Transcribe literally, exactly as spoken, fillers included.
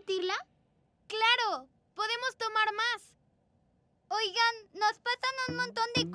repetirla? ¡Claro! ¡Podemos tomar más! Oigan, nos pasan un montón de